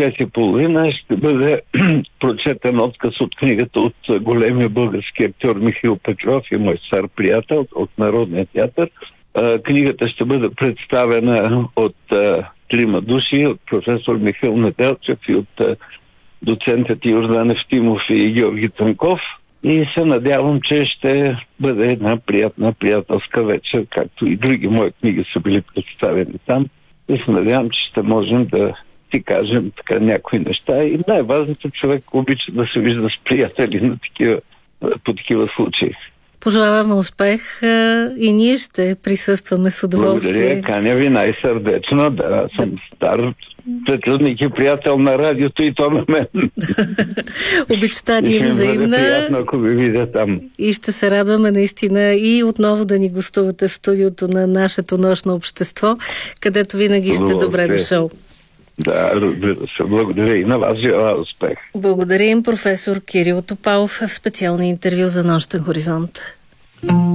час и половина ще бъде прочетен отказ от книгата от големия български актьор Михаил Петров и мой стар приятел от Народния театър. Книгата ще бъде представена от трима души, от професор Михаил Неделчев и от доцентът Йордан Евтимов и Георги Танков. И се надявам, че ще бъде една приятна приятелска вечер, както и други мои книги са били представени там. И се надявам, че ще можем да ти кажем така някои неща. И най-важното, човек обича да се вижда с приятели по такива случаи. Пожелаваме успех и ние ще присъстваме с удоволствие. Благодаря, каня ви най-сърдечно. Да, съм стар председник и приятел на радиото и то на мен. Обичта ни е взаимна. Приятно, ако ви видя там. И ще се радваме наистина и отново да ни гостувате в студиото на нашето нощно общество, където винаги сте добре дошъл. Да, разбира се. Благодаря и на вас. Желая успех. Благодарим професор Кирил Топалов в специално интервю за Нощен хоризонт.